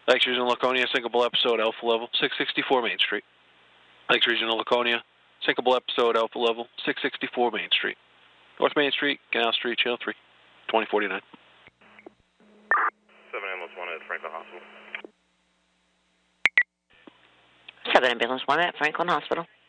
Lakes Regional Laconia, syncopal episode, alpha level, 664 Main Street. Lakes Regional Laconia, syncopal episode, alpha level, 664 Main Street. North Main Street, Canal Street, Channel 3, 2049. 7 ambulance 1 at Franklin Hospital. 7 ambulance 1 at Franklin Hospital.